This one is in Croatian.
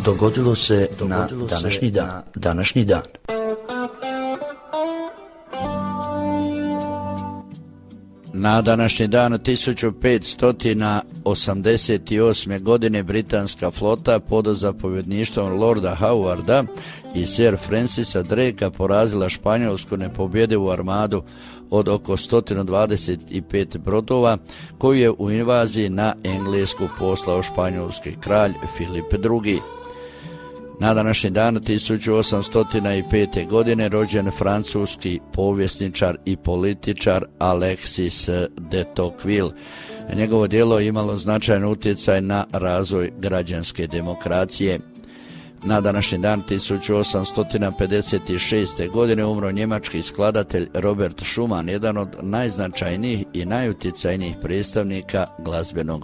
dogodilo se na današnji dan. Na današnji dan 1588. godine britanska flota pod zapovjedništvom Lorda Howarda i Sir Francisa Drakea porazila španjolsku nepobjedivu armadu od oko 125 brodova koju je u invaziji na Englesku poslao španjolski kralj Filip II. Na današnji dan 1805. godine rođen francuski povjesničar i političar Alexis de Tocqueville. Njegovo djelo imalo značajan utjecaj na razvoj građanske demokracije. Na današnji dan 1856. godine umro njemački skladatelj Robert Schumann, jedan od najznačajnijih i najutjecajnijih predstavnika glazbenog